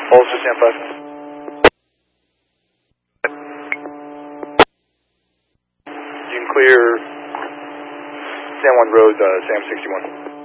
Also Sam 5. You can clear San Juan Road, Sam 61.